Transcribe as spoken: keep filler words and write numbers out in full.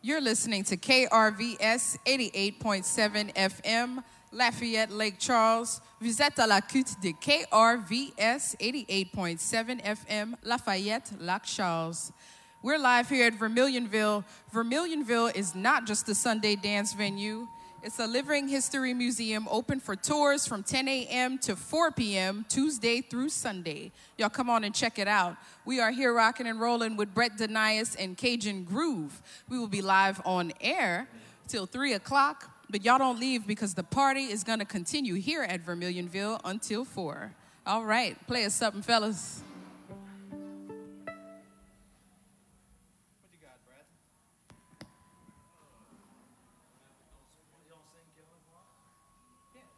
You're listening to K R V S eighty-eight point seven F M, Lafayette, Lake Charles. Vous êtes à l'écoute de K R V S eighty-eight point seven F M, Lafayette, Lake Charles. We're live here at Vermilionville. Vermilionville is not just a Sunday dance venue. It's a living history museum open for tours from ten a m to four p m Tuesday through Sunday. Y'all come on and check it out. We are here rocking and rolling with Brett Denias and Cajun Groove. We will be live on air till three o'clock, but y'all don't leave because the party is going to continue here at Vermilionville until four. All right, play us something, fellas.